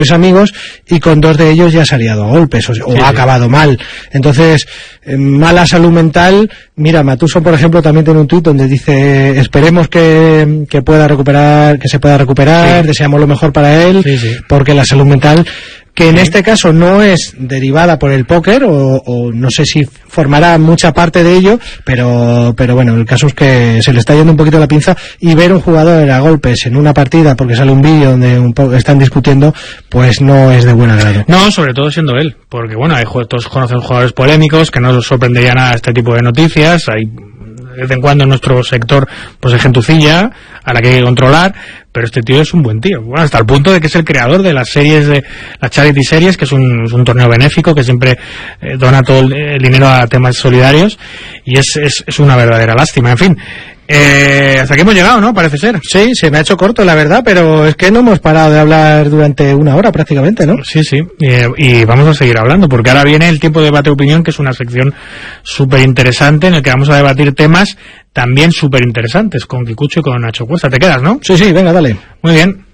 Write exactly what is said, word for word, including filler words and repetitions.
amigos y con dos de ellos ya se ha liado a golpes o, o sí, ha acabado mal. Entonces, eh, mala salud mental. Mira, Matuso, por ejemplo, también tiene un tuit donde dice: esperemos que, que pueda recuperar, que se pueda recuperar, sí. deseamos lo mejor para él, sí, sí. porque la salud mental, que en sí. este caso no es derivada por el póker, o, o no sé si formará mucha parte de ello, pero pero bueno, el caso es que se le está yendo un poquito la pinza, y ver un jugador a golpes en una partida porque sale un vídeo donde un po- están discutiendo, pues no es de buen agrado. No, sobre todo siendo él, porque bueno, hay ju- todos conocen jugadores polémicos, que no nos sorprendería nada este tipo de noticias. Hay de vez en cuando en nuestro sector pues hay gentucilla a la que hay que controlar, pero este tío es un buen tío, bueno, hasta el punto de que es el creador de las series, de las Charity Series, que es un, es un torneo benéfico que siempre eh, dona todo el, el dinero a temas solidarios, y es, es, es una verdadera lástima. En fin, eh, hasta aquí hemos llegado, ¿no? Parece ser. Sí, se me ha hecho corto, la verdad, pero es que no hemos parado de hablar durante una hora prácticamente, ¿no? Sí, sí, y, y vamos a seguir hablando, porque ahora viene el tiempo de debate opinión, que es una sección súper interesante en el que vamos a debatir temas también súper interesantes con Kikucho y con Nacho Cuesta. ¿Te quedas, no? Sí, sí, venga, dale. Muy bien.